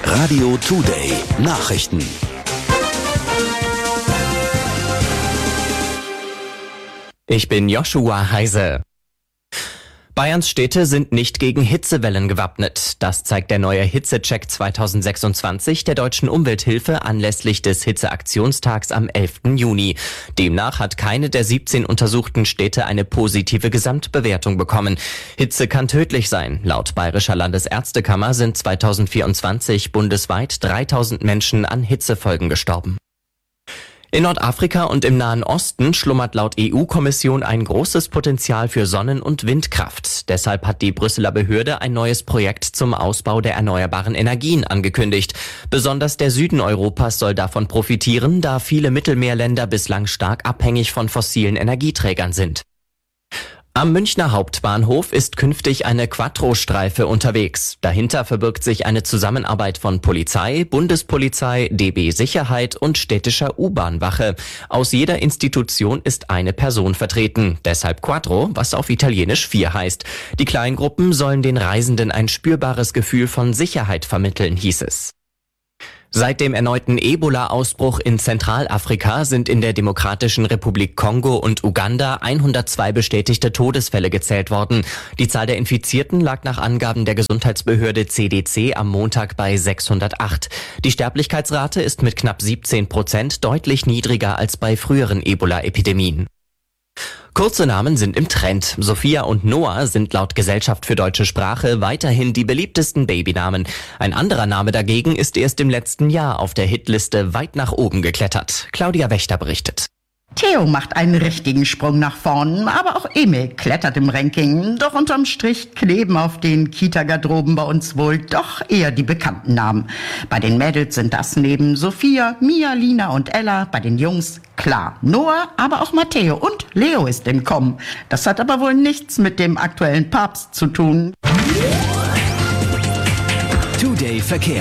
Radio Today Nachrichten. Ich bin Joshua Heise. Bayerns Städte sind nicht gegen Hitzewellen gewappnet. Das zeigt der neue Hitzecheck 2026 der Deutschen Umwelthilfe anlässlich des Hitzeaktionstags am 11. Juni. Demnach hat keine der 17 untersuchten Städte eine positive Gesamtbewertung bekommen. Hitze kann tödlich sein. Laut Bayerischer Landesärztekammer sind 2024 bundesweit 3000 Menschen an Hitzefolgen gestorben. In Nordafrika und im Nahen Osten schlummert laut EU-Kommission ein großes Potenzial für Sonnen- und Windkraft. Deshalb hat die Brüsseler Behörde ein neues Projekt zum Ausbau der erneuerbaren Energien angekündigt. Besonders der Süden Europas soll davon profitieren, da viele Mittelmeerländer bislang stark abhängig von fossilen Energieträgern sind. Am Münchner Hauptbahnhof ist künftig eine Quattro-Streife unterwegs. Dahinter verbirgt sich eine Zusammenarbeit von Polizei, Bundespolizei, DB Sicherheit und städtischer U-Bahn-Wache. Aus jeder Institution ist eine Person vertreten. Deshalb Quattro, was auf Italienisch 4 heißt. Die Kleingruppen sollen den Reisenden ein spürbares Gefühl von Sicherheit vermitteln, hieß es. Seit dem erneuten Ebola-Ausbruch in Zentralafrika sind in der Demokratischen Republik Kongo und Uganda 102 bestätigte Todesfälle gezählt worden. Die Zahl der Infizierten lag nach Angaben der Gesundheitsbehörde CDC am Montag bei 608. Die Sterblichkeitsrate ist mit knapp 17% deutlich niedriger als bei früheren Ebola-Epidemien. Kurze Namen sind im Trend. Sophia und Noah sind laut Gesellschaft für deutsche Sprache weiterhin die beliebtesten Babynamen. Ein anderer Name dagegen ist erst im letzten Jahr auf der Hitliste weit nach oben geklettert. Claudia Wächter berichtet. Theo macht einen richtigen Sprung nach vorn, aber auch Emil klettert im Ranking. Doch unterm Strich kleben auf den Kita-Garderoben bei uns wohl doch eher die bekannten Namen. Bei den Mädels sind das neben Sophia, Mia, Lina und Ella, bei den Jungs klar Noah, aber auch Matteo und Leo ist im Kommen. Das hat aber wohl nichts mit dem aktuellen Papst zu tun. Today Verkehr.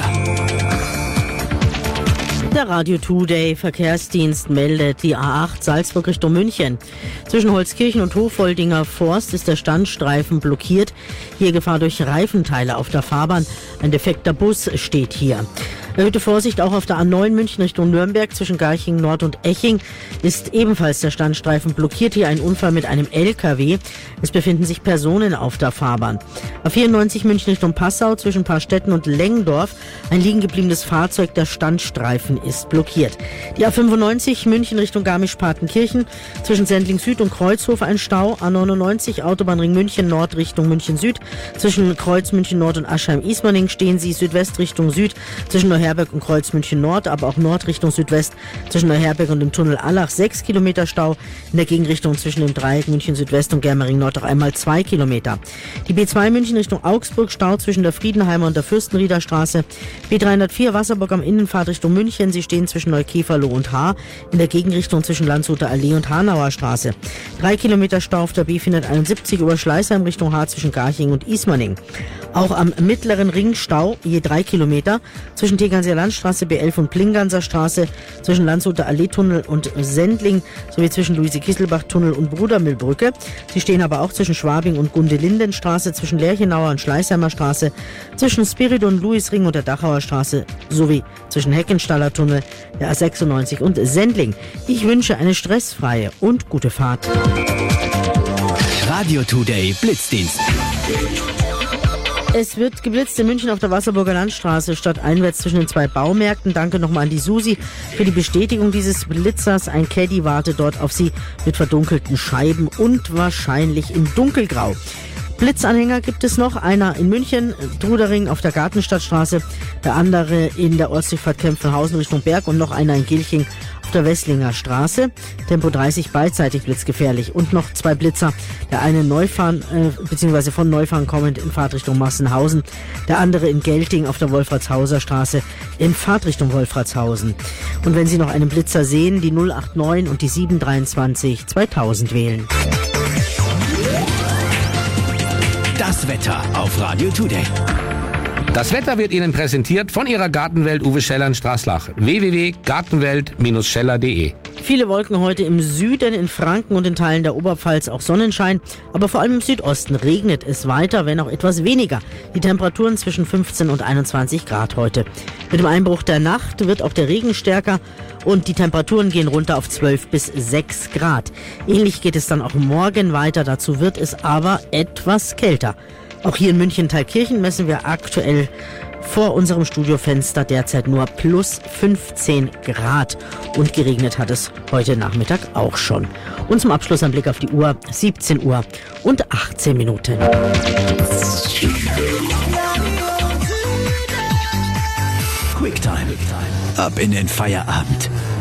Der Radio Today Verkehrsdienst meldet die A8 Salzburg Richtung München. Zwischen Holzkirchen und Hoffoldinger Forst ist der Standstreifen blockiert. Hier Gefahr durch Reifenteile auf der Fahrbahn. Ein defekter Bus steht hier. Erhöhte Vorsicht auch auf der A9 München Richtung Nürnberg zwischen Garching Nord und Eching ist ebenfalls der Standstreifen blockiert. Hier ein Unfall mit einem LKW. Es befinden sich Personen auf der Fahrbahn. A94 München Richtung Passau zwischen Paarstetten und Lengendorf ein liegen gebliebenes Fahrzeug. Der Standstreifen ist blockiert. Die A95 München Richtung Garmisch-Partenkirchen zwischen Sendling Süd und Kreuzhof ein Stau. A99 Autobahnring München Nord Richtung München Süd zwischen Kreuz München Nord und Aschheim-Ismaning stehen Sie Südwest Richtung Süd zwischen Neuherberg und Kreuz München Nord, aber auch Nord Richtung Südwest zwischen Neuherberg und dem Tunnel Allach 6 Kilometer Stau. In der Gegenrichtung zwischen dem Dreieck München Südwest und Germering Nord auch einmal 2 Kilometer. Die B2 München Richtung Augsburg Stau zwischen der Friedenheimer und der Fürstenrieder Straße. B304 Wasserburg am Innenfahrt Richtung München. Sie stehen zwischen Neukäferloh und Haar. In der Gegenrichtung zwischen Landshuter Allee und Hanauer Straße. 3 Kilometer Stau auf der B471 über Schleißheim Richtung Haar zwischen Garching und Ismaning. Auch am mittleren Ring Stau je 3 Kilometer zwischen Tegernseer Landstraße B11 und Plinganser Straße, zwischen Landshuter Allee-Tunnel und Sendling sowie zwischen Luise-Kisselbach-Tunnel und Brudermühlbrücke. Sie stehen aber auch zwischen Schwabing und Gunde-Linden-Straße, zwischen Lerchenauer und Schleißheimer Straße, zwischen Spiridon-Louis-Ring und der Dachauer Straße sowie zwischen Heckenstaller Tunnel, der A96 und Sendling. Ich wünsche eine stressfreie und gute Fahrt. Radio Today Blitzdienst. Es wird geblitzt in München auf der Wasserburger Landstraße stadteinwärts zwischen den 2 Baumärkten. Danke nochmal an die Susi für die Bestätigung dieses Blitzers. Ein Caddy wartet dort auf Sie mit verdunkelten Scheiben und wahrscheinlich in dunkelgrau. Blitzanhänger gibt es noch. Einer in München, Trudering auf der Gartenstadtstraße, der andere in der Ortsdurchfahrt Kempfenhausen Richtung Berg und noch einer in Gilching auf der Wesslinger Straße. Tempo 30 beidseitig blitzgefährlich. Und noch 2 Blitzer. Der eine Neufahren, beziehungsweise von Neufahren kommend in Fahrtrichtung Massenhausen. Der andere in Gelting auf der Wolfratshauser Straße in Fahrtrichtung Wolfratshausen. Und wenn Sie noch einen Blitzer sehen, die 089 und die 723 2000 wählen. Das Wetter auf Radio Today. Das Wetter wird Ihnen präsentiert von Ihrer Gartenwelt Uwe Schellern Straßlach. www.gartenwelt-scheller.de Viele Wolken heute im Süden, in Franken und in Teilen der Oberpfalz auch Sonnenschein. Aber vor allem im Südosten regnet es weiter, wenn auch etwas weniger. Die Temperaturen zwischen 15 und 21 Grad heute. Mit dem Einbruch der Nacht wird auch der Regen stärker und die Temperaturen gehen runter auf 12 bis 6 Grad. Ähnlich geht es dann auch morgen weiter. Dazu wird es aber etwas kälter. Auch hier in München-Thalkirchen messen wir aktuell vor unserem Studiofenster derzeit nur plus 15 Grad. Und geregnet hat es heute Nachmittag auch schon. Und zum Abschluss ein Blick auf die Uhr, 17 Uhr und 18 Minuten. Quicktime. Ab in den Feierabend.